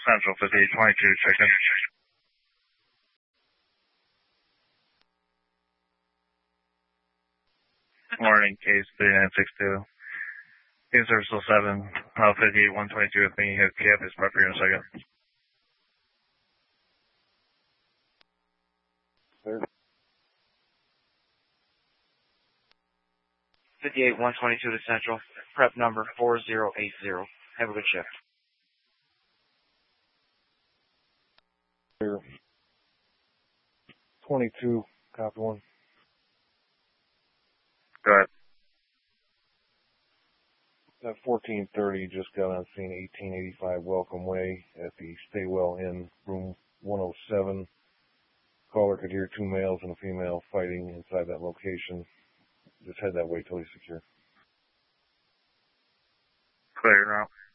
Central 5822, check in. Morning, case 3962. Case service 7, 58122 with me. Hit cap is prep for you in a second. Sir? 58-122 to Central. Prep number 4080. Have a good shift. Sir. 22, copy 1. Go ahead. At 14:30, just got on scene 1885 Welcome Way at the Staywell Inn, room 107. Caller could hear 2 males and a female fighting inside that location. Just head that way till he's secure. Clear now.